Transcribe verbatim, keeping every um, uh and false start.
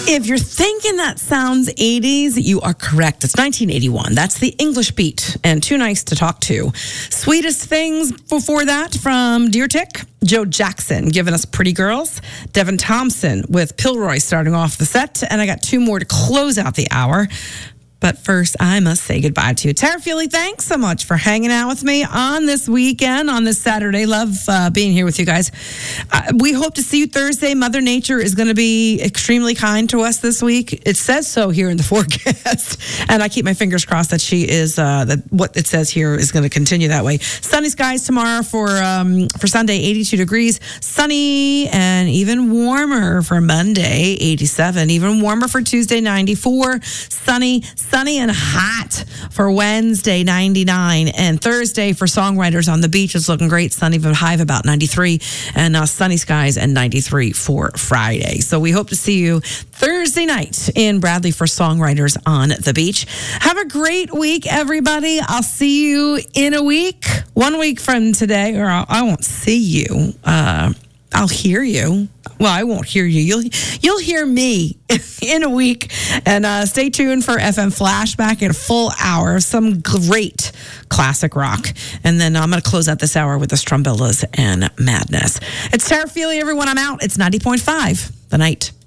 If you're thinking that sounds eighties, you are correct. It's nineteen eighty-one. That's the English Beat and Too Nice to Talk To. Sweetest Things before that from Deer Tick. Joe Jackson giving us Pretty Girls. Devin Thompson with Pilroy starting off the set. And I got two more to close out the hour. But first, I must say goodbye to you. Tara Feely, thanks so much for hanging out with me on this weekend, on this Saturday. Love uh, being here with you guys. Uh, we hope to see you Thursday. Mother Nature is going to be extremely kind to us this week. It says so here in the forecast. And I keep my fingers crossed that she is, uh, that what it says here is going to continue that way. Sunny skies tomorrow for, um, for Sunday, eighty-two degrees. Sunny and even warmer for Monday, eighty-seven. Even warmer for Tuesday, ninety-four. Sunny, Sunny and hot for Wednesday, ninety-nine. And Thursday for songwriters on the beach, it's looking great. Sunny with a high of about ninety-three. And uh, sunny skies and ninety-three for Friday. So we hope to see you Thursday night in Bradley for songwriters on the beach. Have a great week, everybody. I'll see you in a week. One week from today, or I'll, I won't see you. Uh, I'll hear you. Well, I won't hear you. You'll you'll hear me in a week. And uh, stay tuned for F M Flashback in a full hour of some great classic rock. And then I'm going to close out this hour with the Strumbellas and Madness. It's Tara Feely, everyone. I'm out. It's ninety point five The Night.